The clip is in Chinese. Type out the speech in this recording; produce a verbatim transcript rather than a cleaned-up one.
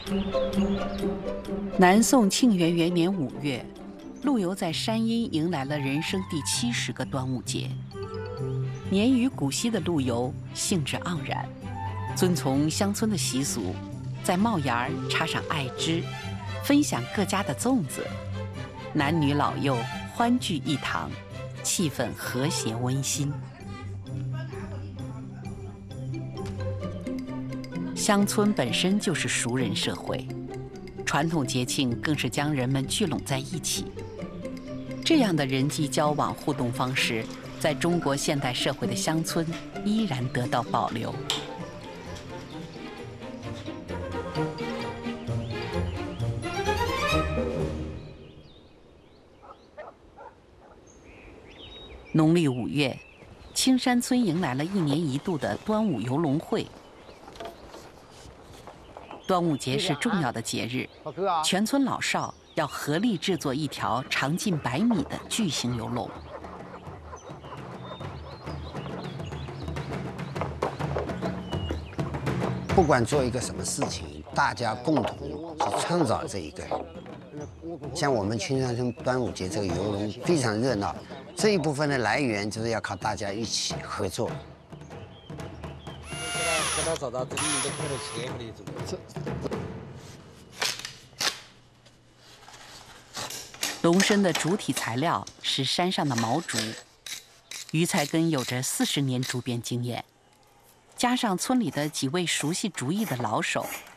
南宋庆元元年五月，陆游在山阴迎来了人生第七十个端午节。年逾古稀的陆游兴致盎然，遵从乡村的习俗，在帽檐儿插上艾枝，分享各家的粽子，男女老幼欢聚一堂，气氛和谐温馨。乡村本身就是熟人社会，传统节庆更是将人们聚拢在一起。这样的人际交往互动方式，在中国现代社会的乡村依然得到保留。农历五月，青山村迎来了一年一度的端午游龙会。端午节是重要的节日，全村老少要合力制作一条长近百米的巨型游龙。 不管做一个什么事情，大家共同去创造这一个。像我们青山村端午节这个游龙非常热闹，这一部分的来源就是要靠大家一起合作。给他找到这里都开了钱的这个。 龙身的主体材料是山上的毛竹，于才根有着四十年竹编经验，加上村里的几位熟悉竹艺的老手，